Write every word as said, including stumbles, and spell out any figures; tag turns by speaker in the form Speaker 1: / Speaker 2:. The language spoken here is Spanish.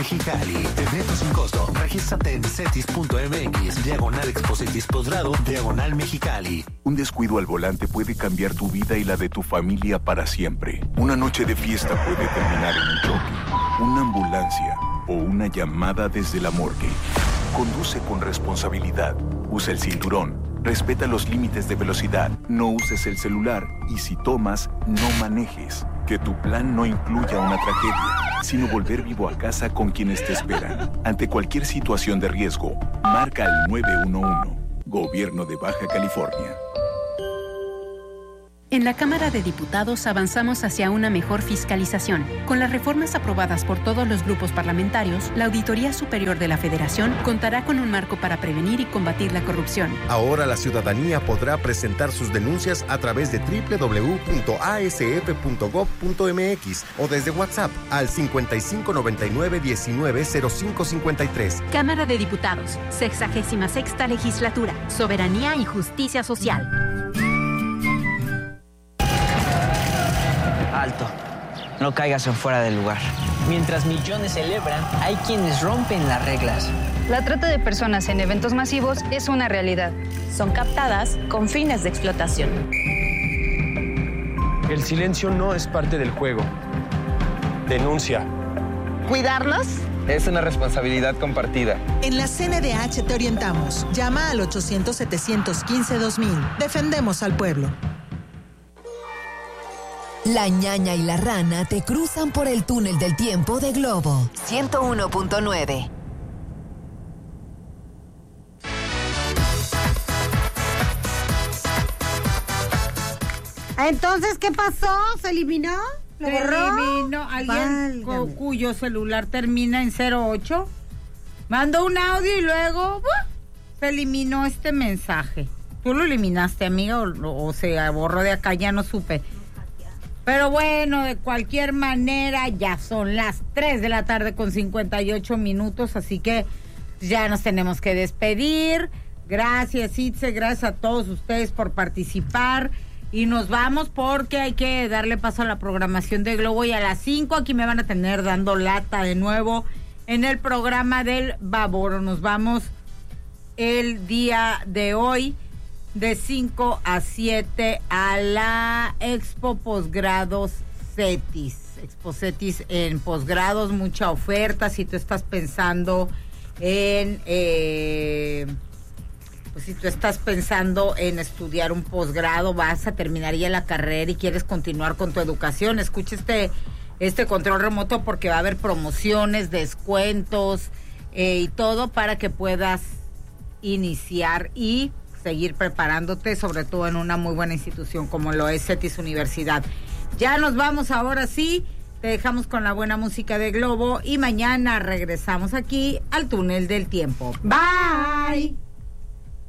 Speaker 1: Mexicali, evento sin costo. Regístrate en cetis punto m x, diagonal Expositis posgrado, diagonal Mexicali.
Speaker 2: Un descuido al volante puede cambiar tu vida y la de tu familia para siempre. Una noche de fiesta puede terminar en un choque, una ambulancia o una llamada desde la morgue. Conduce con responsabilidad. Usa el cinturón. Respeta los límites de velocidad. No uses el celular. Y si tomas, no manejes. Que tu plan no incluya una tragedia, sino volver vivo a casa con quienes te esperan. Ante cualquier situación de riesgo, marca al nueve uno uno. Gobierno de Baja California.
Speaker 3: En la Cámara de Diputados avanzamos hacia una mejor fiscalización. Con las reformas aprobadas por todos los grupos parlamentarios, la Auditoría Superior de la Federación contará con un marco para prevenir y combatir la corrupción.
Speaker 4: Ahora la ciudadanía podrá presentar sus denuncias a través de doble u doble u doble u punto a s f punto gob punto m x o desde WhatsApp al cincuenta y cinco noventa y nueve diecinueve cero cinco cincuenta y tres.
Speaker 3: Cámara de Diputados, sexagésima sexta legislatura, soberanía y justicia social.
Speaker 5: Alto, no caigas en fuera del lugar. Mientras millones celebran, hay quienes rompen las reglas.
Speaker 6: La trata de personas en eventos masivos es una realidad.
Speaker 7: Son captadas con fines de explotación.
Speaker 8: El silencio no es parte del juego. Denuncia.
Speaker 9: ¿Cuidarnos?
Speaker 10: Es una responsabilidad compartida.
Speaker 11: En la C N D H te orientamos. Llama al ochocientos, setecientos quince, dos mil. Defendemos al pueblo.
Speaker 12: La ñaña y la rana te cruzan por el túnel del tiempo de Globo. ciento uno punto nueve.
Speaker 13: Entonces, ¿qué pasó? ¿Se eliminó? ¿Lo
Speaker 14: Se
Speaker 13: borró?
Speaker 14: eliminó alguien cu- cuyo celular termina en cero ocho. Mandó un audio y luego ¡buah! Se eliminó este mensaje. ¿Tú lo eliminaste, amiga? O, o se borró de acá, ya no supe. Pero bueno, de cualquier manera, ya son las tres de la tarde con cincuenta y ocho minutos, así que ya nos tenemos que despedir. Gracias, Itze, gracias a todos ustedes por participar. Y nos vamos porque hay que darle paso a la programación de Globo. Y a las cinco aquí me van a tener dando lata de nuevo en el programa del Baboro. Nos vamos el día de hoy de cinco a siete a la Expo Posgrados CETIS. Expo CETIS en posgrados, mucha oferta. Si tú estás pensando en... Eh, pues si tú estás pensando en estudiar un posgrado, vas a terminar ya la carrera y quieres continuar con tu educación, escucha este, este control remoto porque va a haber promociones, descuentos eh, y todo para que puedas iniciar y seguir preparándote, sobre todo en una muy buena institución como lo es CETIS Universidad. Ya nos vamos ahora sí, te dejamos con la buena música de Globo y mañana regresamos aquí al túnel del tiempo. Bye.